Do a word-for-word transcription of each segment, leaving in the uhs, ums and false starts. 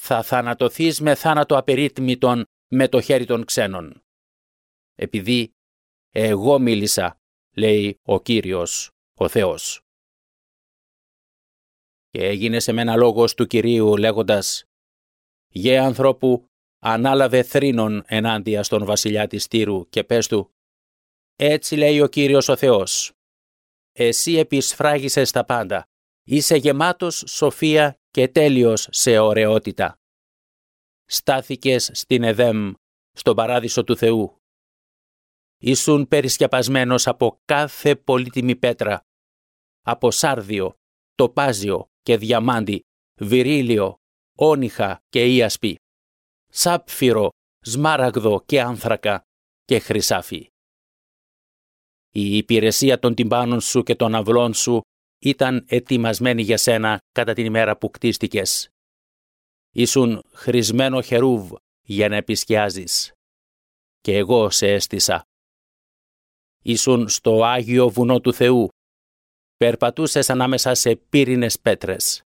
θα θανατωθείς με θάνατο απερίτμητον με το χέρι των ξένων. Επειδή εγώ μίλησα, λέει ο Κύριος, ο Θεός. Και έγινε σε μένα λόγος του Κυρίου λέγοντας: «Γε ανθρώπου, ανάλαβε θρήνον ενάντια στον βασιλιά της Τύρου και πες του: έτσι λέει ο Κύριος ο Θεός. Εσύ επισφράγισες τα πάντα, είσαι γεμάτος σοφία και τέλειος σε ωραιότητα. Στάθηκες στην Εδέμ, στον παράδεισο του Θεού. Ήσουν περισκεπασμένος από κάθε πολύτιμη πέτρα, από σάρδιο, τοπάζιο και διαμάντι, βυρίλιο, όνυχα και ίασπη, σάπφυρο, σμάραγδο και άνθρακα και χρυσάφι. Η υπηρεσία των τυμπάνων σου και των αυλών σου ήταν ετοιμασμένη για σένα κατά την ημέρα που κτίστηκες. Ήσουν χρησμένο χερούβ για να επισκιάζεις. Και εγώ σε έστησα. Ήσουν στο Άγιο Βουνό του Θεού. Περπατούσες ανάμεσα σε πύρινες πέτρες.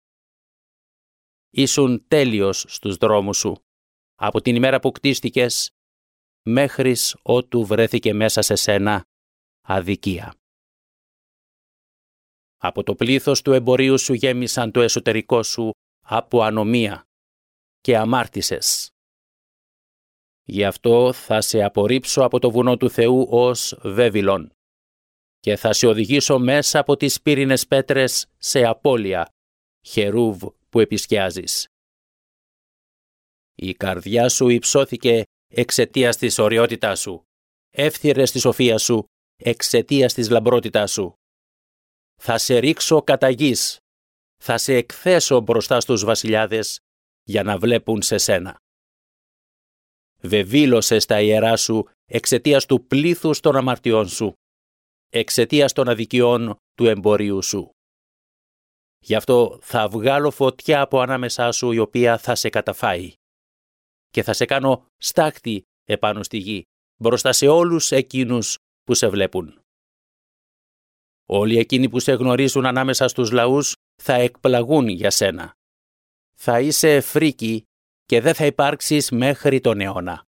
Ήσουν τέλειος στους δρόμους σου, από την ημέρα που κτίστηκες, μέχρις ότου βρέθηκε μέσα σε σένα αδικία. Από το πλήθος του εμπορίου σου γέμισαν το εσωτερικό σου από ανομία και αμάρτησες. Γι' αυτό θα σε απορρίψω από το βουνό του Θεού ως Βέβυλον και θα σε οδηγήσω μέσα από τις πύρινες πέτρες σε απώλεια, χερούβ που επισκιάζεις. Η καρδιά σου υψώθηκε εξαιτίας της ωραιότητάς σου, εύθυρες τη σοφία σου εξαιτίας της λαμπρότητάς σου. Θα σε ρίξω κατά γης, θα σε εκθέσω μπροστά στους βασιλιάδες για να βλέπουν σε σένα. Βεβήλωσες τα ιερά σου εξαιτίας του πλήθους των αμαρτιών σου, εξαιτίας των αδικιών του εμπορίου σου. Γι' αυτό θα βγάλω φωτιά από ανάμεσά σου η οποία θα σε καταφάει και θα σε κάνω στάχτη επάνω στη γη μπροστά σε όλους εκείνους που σε βλέπουν. Όλοι εκείνοι που σε γνωρίζουν ανάμεσα στους λαούς θα εκπλαγούν για σένα. Θα είσαι φρίκη και δεν θα υπάρξεις μέχρι τον αιώνα.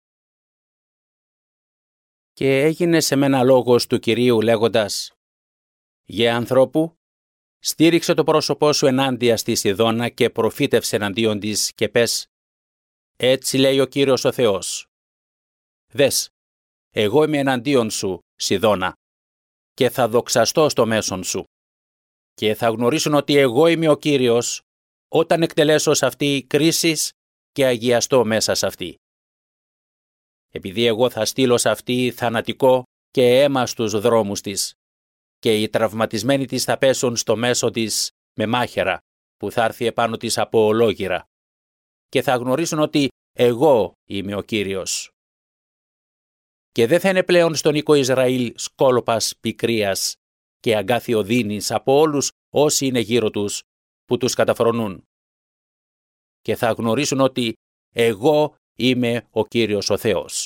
Και έγινε σε μένα λόγος του Κυρίου λέγοντας: «Γε ανθρώπου, στήριξε το πρόσωπό σου ενάντια στη Σιδώνα και προφήτευσε εναντίον της και πες: έτσι λέει ο Κύριος ο Θεός. Δες, εγώ είμαι εναντίον σου, Σιδώνα, και θα δοξαστώ στο μέσον σου. Και θα γνωρίσουν ότι εγώ είμαι ο Κύριος, όταν εκτελέσω σε αυτή κρίσεις και αγιαστώ μέσα σε αυτή. Επειδή εγώ θα στείλω σε αυτή θανατικό και αίμα στους δρόμους της, και οι τραυματισμένοι της θα πέσουν στο μέσο της με μάχαιρα, που θα έρθει επάνω της από ολόγυρα, και θα γνωρίσουν ότι εγώ είμαι ο Κύριος. Και δεν θα είναι πλέον στον οίκο Ισραήλ σκόλοπας πικρίας και αγκάθιο δίνης από όλους όσοι είναι γύρω τους που τους καταφρονούν. Και θα γνωρίσουν ότι εγώ είμαι ο Κύριος ο Θεός.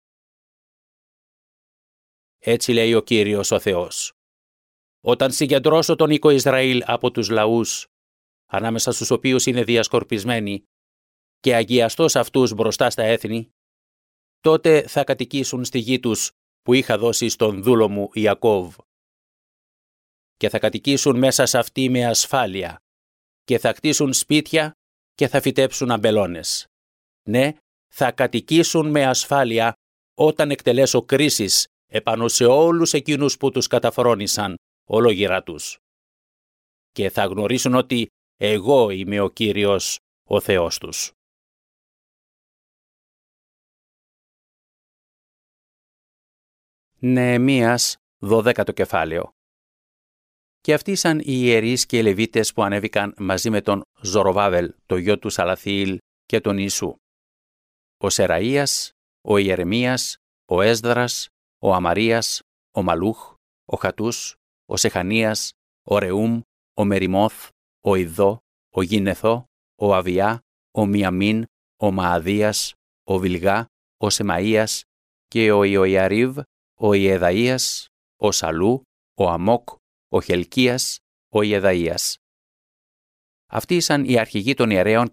Έτσι λέει ο Κύριος ο Θεός. Όταν συγκεντρώσω τον οίκο Ισραήλ από τους λαούς, ανάμεσα στους οποίους είναι διασκορπισμένοι, και αγιαστώ σε αυτούς μπροστά στα έθνη, τότε θα κατοικήσουν στη γη τους που είχα δώσει στον δούλο μου Ιακώβ. Και θα κατοικήσουν μέσα σε αυτή με ασφάλεια, και θα κτίσουν σπίτια και θα φυτέψουν αμπελώνες. Ναι, θα κατοικήσουν με ασφάλεια όταν εκτελέσω κρίσεις επάνω σε όλους εκείνους που τους καταφρόνησαν ολόγυρά τους. Και θα γνωρίσουν ότι εγώ είμαι ο Κύριος, ο Θεός τους. Νεεμίας, δωδέκατο κεφάλαιο. Και αυτοί ήσαν οι ιερείς και οι Λεβίτες που ανέβηκαν μαζί με τον Ζοροβάβελ, το γιο του Σαλαθιήλ, και τον Ιησού. Ο Σεραΐας, ο Ιερεμίας, ο Έσδρας, ο Αμαρίας, ο Μαλούχ, ο Χατούς, ο Σεχανίας, ο Ρεούμ, ο Μεριμόθ, ο Ιδώ, ο Γινεθώ, ο Αβιά, ο Μιαμίν, ο Μααδίας, ο Βιλγά, ο Σεμαΐας και ο Ιωιαρίβ, ο Ιεδαΐας, ο Σαλού, ο Αμόκ, ο Χελκίας, ο Ιεδαΐας. Αυτοί ήσαν οι αρχηγοί των ιερέων